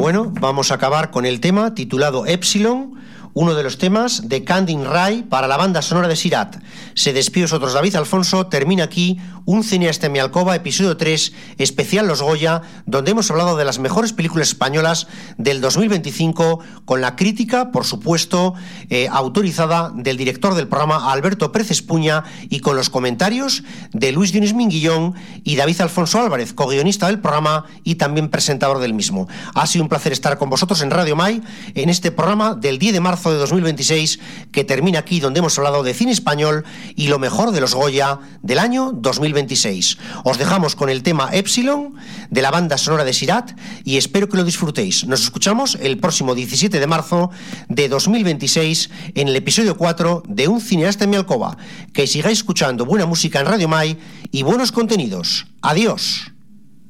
Bueno, vamos a acabar con el tema titulado Epsilon, uno de los temas de Candin Ray para la banda sonora de Sirat. Se despide vosotros David Alfonso, termina aquí Un cineasta en mi alcoba, episodio 3, especial Los Goya, donde hemos hablado de las mejores películas españolas del 2025, con la crítica, por supuesto, autorizada del director del programa, Alberto Pérez Espuña, y con los comentarios de Luis Dionis Minguillón y David Alfonso Álvarez, co-guionista del programa y también presentador del mismo. Ha sido un placer estar con vosotros en Radio Mai, en este programa del 10 de marzo de 2026, que termina aquí, donde hemos hablado de cine español y lo mejor de los Goya del año 2026. Os dejamos con el tema Epsilon de la banda sonora de Sirat y espero que lo disfrutéis. Nos escuchamos el próximo 17 de marzo de 2026 en el episodio 4 de Un cineasta en mi alcoba. Que sigáis escuchando buena música en Radio Mai y buenos contenidos. Adiós.